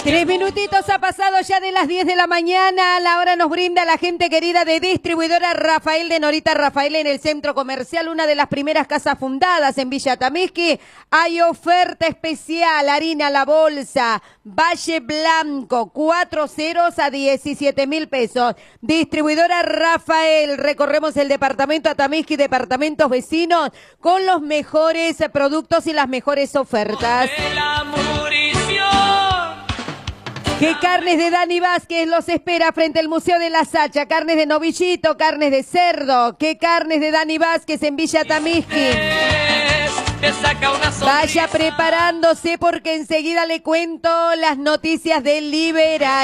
3 minutitos ha pasado ya de las 10 de la mañana. La hora nos brinda la gente querida de distribuidora Rafael de Norita Rafael en el centro comercial, una de las primeras casas fundadas en Villa Tamisqui. Hay oferta especial, harina la bolsa, Valle Blanco, 4 ceros a 17.000 pesos. Distribuidora Rafael, recorremos el departamento Atamisqui, departamentos vecinos, con los mejores productos y las mejores ofertas. ¿Qué carnes de Dani Vázquez los espera frente al Museo de la Sacha? Carnes de novillito, carnes de cerdo. ¿Qué carnes de Dani Vázquez en Villa Tamisqui? Vaya preparándose porque enseguida le cuento las noticias del Liberal.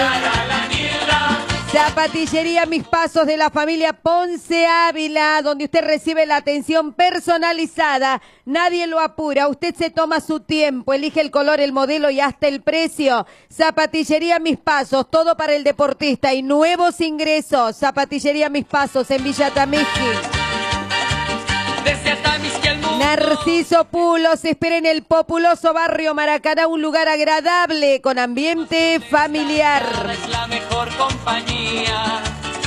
Zapatillería Mis Pasos de la familia Ponce Ávila, donde usted recibe la atención personalizada. Nadie lo apura, usted se toma su tiempo, elige el color, el modelo y hasta el precio. Zapatillería Mis Pasos, todo para el deportista y nuevos ingresos. Zapatillería Mis Pasos en Villa Tamisqui. Narciso Pulos espera en el populoso barrio Maracaná, un lugar agradable con ambiente familiar. Es la mejor compañía.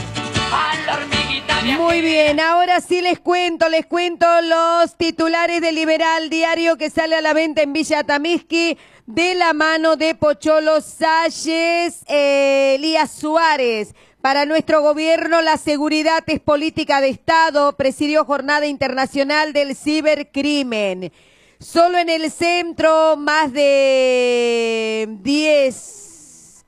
Muy bien, ahora sí les cuento los titulares del Liberal Diario que sale a la venta en Villa Tamisqui de la mano de Pocholo Salles, Elías Suárez. Para nuestro gobierno, la seguridad es política de Estado. Presidió Jornada Internacional del Cibercrimen. Solo en el centro, más de 10,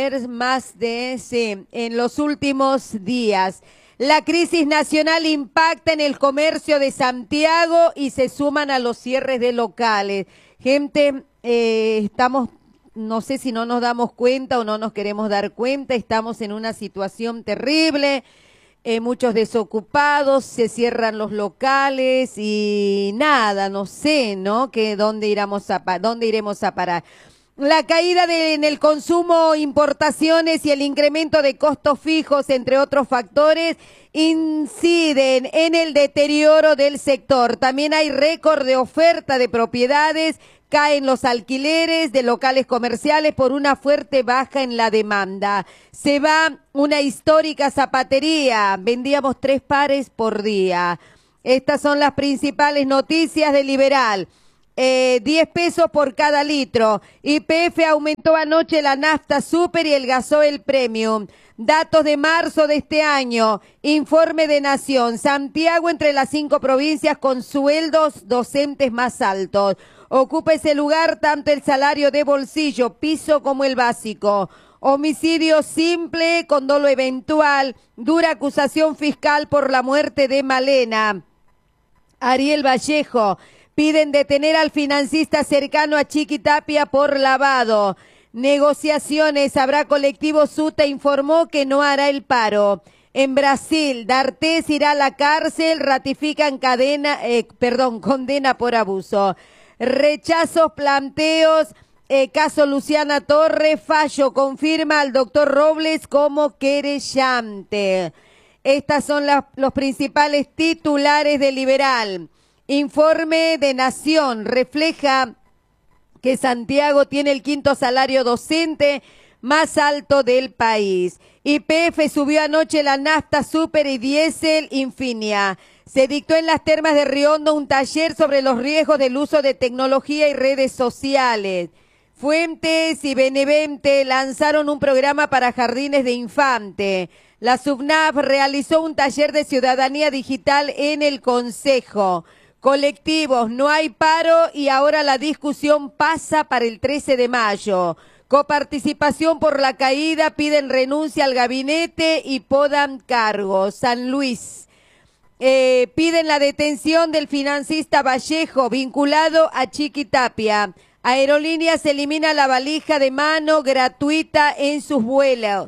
en los últimos días. La crisis nacional impacta en el comercio de Santiago y se suman a los cierres de locales. Gente, estamos... No sé si no nos damos cuenta o no nos queremos dar cuenta, estamos en una situación terrible, muchos desocupados, se cierran los locales y nada, no sé, ¿no? Que dónde iremos a parar. La caída en el consumo, importaciones y el incremento de costos fijos, entre otros factores, inciden en el deterioro del sector. También hay récord de oferta de propiedades. Caen los alquileres de locales comerciales por una fuerte baja en la demanda. Se va una histórica zapatería. Vendíamos 3 pares por día. Estas son las principales noticias del Liberal. 10 pesos por cada litro. YPF aumentó anoche la nafta super y el gasoil premium. Datos de marzo de este año. Informe de Nación. Santiago entre las 5 provincias con sueldos docentes más altos. Ocupa ese lugar tanto el salario de bolsillo, piso como el básico. Homicidio simple con dolo eventual. Dura acusación fiscal por la muerte de Malena. Ariel Vallejo. Piden detener al financista cercano a Chiquitapia por lavado. Negociaciones. Habrá colectivo Suta informó que no hará el paro. En Brasil, D'Artés irá a la cárcel. Ratifican condena por abuso. Rechazos, planteos, caso Luciana Torre, fallo confirma al doctor Robles como querellante. Estas son los principales titulares del Liberal. Informe de Nación refleja que Santiago tiene el 5º salario docente más alto del país. YPF subió anoche la nafta super y diésel Infinia. Se dictó en las termas de Río Hondo un taller sobre los riesgos del uso de tecnología y redes sociales. Fuentes y Benevente lanzaron un programa para jardines de infante. La SUBNAV realizó un taller de ciudadanía digital en el Consejo. Colectivos, no hay paro y ahora la discusión pasa para el 13 de mayo. Coparticipación por la caída, piden renuncia al gabinete y podan cargos. San Luis. Piden la detención del financista Vallejo vinculado a Chiquitapia. Aerolíneas elimina la valija de mano gratuita en sus vuelos.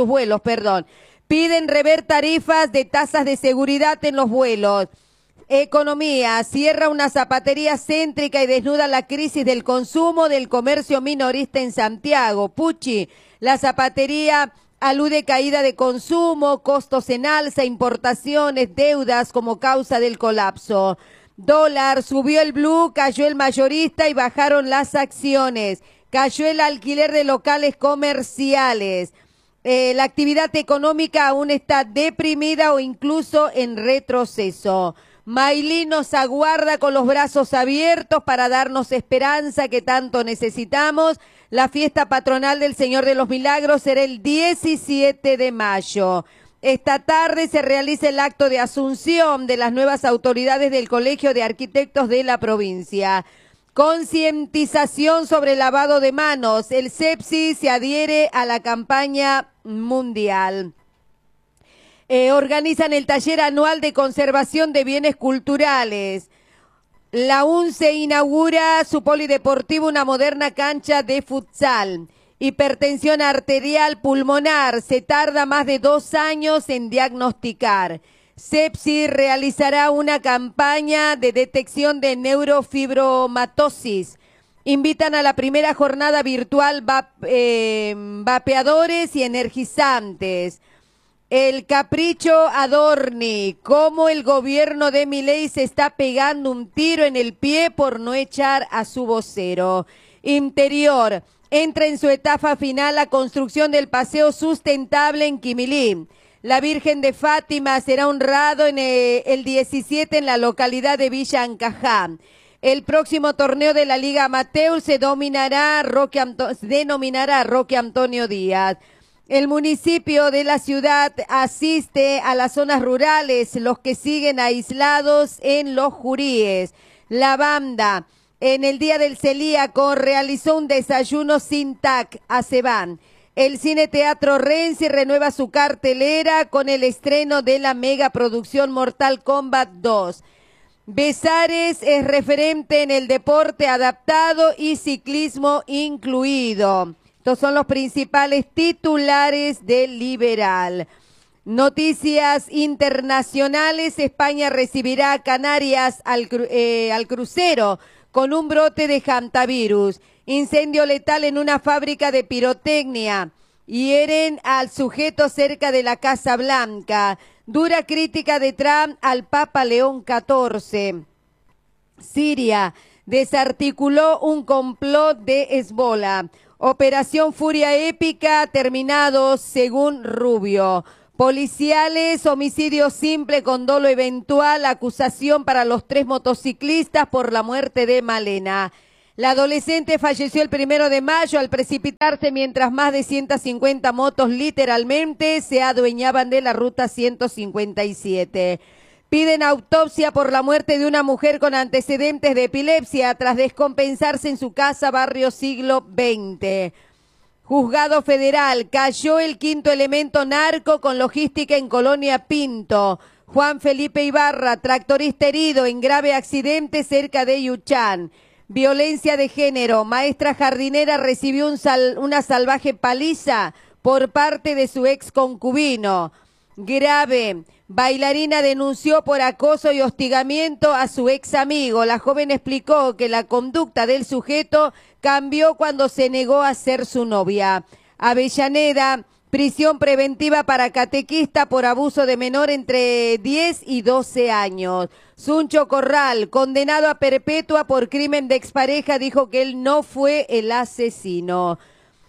Piden rever tarifas de tasas de seguridad en los vuelos. Economía, cierra una zapatería céntrica y desnuda la crisis del consumo del comercio minorista en Santiago. Pucci, la zapatería alude caída de consumo, costos en alza, importaciones, deudas como causa del colapso. Dólar, subió el blue, cayó el mayorista y bajaron las acciones. Cayó el alquiler de locales comerciales. La actividad económica aún está deprimida o incluso en retroceso. Mailí nos aguarda con los brazos abiertos para darnos esperanza que tanto necesitamos. La fiesta patronal del Señor de los Milagros será el 17 de mayo. Esta tarde se realiza el acto de asunción de las nuevas autoridades del Colegio de Arquitectos de la provincia. Concientización sobre lavado de manos. El CEPSI se adhiere a la campaña mundial. Organizan el taller anual de conservación de bienes culturales. La UNCE inaugura su polideportivo, una moderna cancha de futsal. Hipertensión arterial pulmonar, se tarda más de 2 años en diagnosticar. CEPSI realizará una campaña de detección de neurofibromatosis. Invitan a la primera jornada virtual vapeadores y energizantes. El capricho Adorni, cómo el gobierno de Milei se está pegando un tiro en el pie por no echar a su vocero. Interior, entra en su etapa final la construcción del paseo sustentable en Quimilí. La Virgen de Fátima será honrado en el 17 en la localidad de Villa Ancajá. El próximo torneo de la Liga Amateur se denominará Roque Antonio Díaz. El municipio de la ciudad asiste a las zonas rurales, los que siguen aislados en los Juríes. La banda, en el Día del Celíaco, realizó un desayuno sin TAC a Cebán. El Cine Teatro Renzi renueva su cartelera con el estreno de la megaproducción Mortal Kombat 2. Besares es referente en el deporte adaptado y ciclismo incluido. Estos son los principales titulares del Liberal. Noticias internacionales. España recibirá a Canarias al crucero con un brote de hantavirus. Incendio letal en una fábrica de pirotecnia. Hieren al sujeto cerca de la Casa Blanca. Dura crítica de Trump al Papa León XIV. Siria desarticuló un complot de Hezbollah. Operación Furia Épica terminados según Rubio. Policiales, homicidio simple con dolo eventual, acusación para los 3 motociclistas por la muerte de Malena. La adolescente falleció el 1 de mayo al precipitarse mientras más de 150 motos literalmente se adueñaban de la ruta 157. Piden autopsia por la muerte de una mujer con antecedentes de epilepsia tras descompensarse en su casa, barrio Siglo XX. Juzgado Federal, cayó el 5º elemento narco con logística en Colonia Pinto. Juan Felipe Ibarra, tractorista herido en grave accidente cerca de Yuchán. Violencia de género, maestra jardinera recibió una salvaje paliza por parte de su ex concubino. Grave, bailarina denunció por acoso y hostigamiento a su ex amigo. La joven explicó que la conducta del sujeto cambió cuando se negó a ser su novia. Avellaneda, prisión preventiva para catequista por abuso de menor entre 10 y 12 años. Suncho Corral, condenado a perpetua por crimen de expareja, dijo que él no fue el asesino.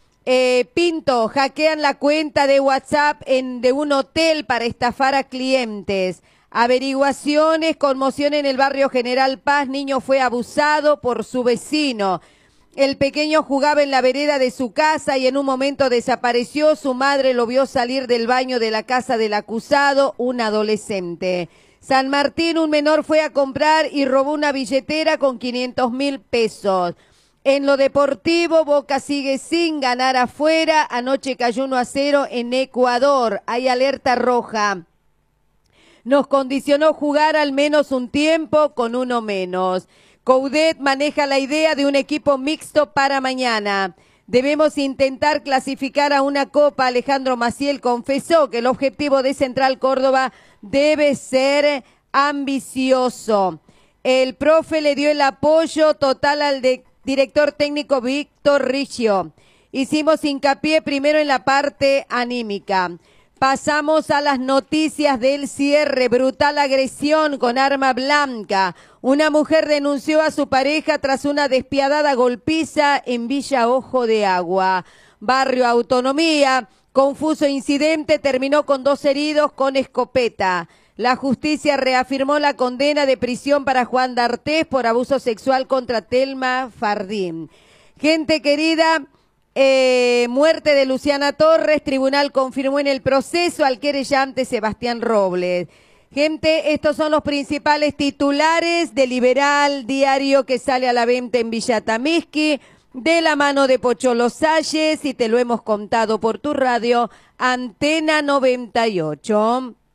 Pinto, hackean la cuenta de WhatsApp de un hotel para estafar a clientes. Averiguaciones, conmoción en el barrio General Paz, niño fue abusado por su vecino. El pequeño jugaba en la vereda de su casa y en un momento desapareció. Su madre lo vio salir del baño de la casa del acusado, un adolescente. San Martín, un menor fue a comprar y robó una billetera con 500.000 pesos. En lo deportivo, Boca sigue sin ganar afuera. Anoche cayó 1-0 en Ecuador. Hay alerta roja. Nos condicionó jugar al menos un tiempo con uno menos. Coudet maneja la idea de un equipo mixto para mañana. Debemos intentar clasificar a una copa. Alejandro Maciel confesó que el objetivo de Central Córdoba debe ser ambicioso. El profe le dio el apoyo total al director técnico Víctor Riccio. Hicimos hincapié primero en la parte anímica. Pasamos a las noticias del cierre. Brutal agresión con arma blanca. Una mujer denunció a su pareja tras una despiadada golpiza en Villa Ojo de Agua. Barrio Autonomía. Confuso incidente terminó con 2 heridos con escopeta. La justicia reafirmó la condena de prisión para Juan D'Artés por abuso sexual contra Telma Fardín. Gente querida, muerte de Luciana Torres, tribunal confirmó en el proceso al querellante Sebastián Robles. Gente, estos son los principales titulares de Liberal, diario que sale a la venta en Villa Tamisqui, de la mano de Pocholo Salles, y te lo hemos contado por tu radio, Antena 98.